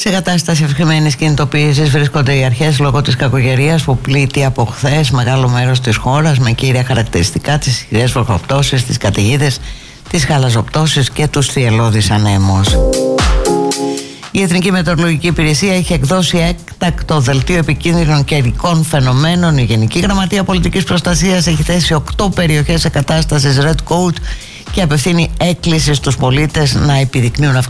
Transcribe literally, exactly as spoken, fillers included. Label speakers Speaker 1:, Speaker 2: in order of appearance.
Speaker 1: Σε κατάσταση αυξημένης κινητοποίησης βρίσκονται οι αρχές λόγω της κακοκαιρίας που πλήττει από χθες μεγάλο μέρος της χώρας, με κύρια χαρακτηριστικά τις ισχυρές βροχοπτώσεις, τις καταιγίδες, τις χαλαζοπτώσεις και τους θυελλώδεις ανέμους. Η Εθνική Μετεωρολογική Υπηρεσία έχει εκδώσει έκτακτο δελτίο επικίνδυνων καιρικών φαινομένων. Η Γενική Γραμματεία Πολιτικής Προστασίας έχει θέσει οκτώ περιοχές σε κατάσταση Red Code και απευθύνει έκκληση στους πολίτες να επιδεικνύουν αυξημένη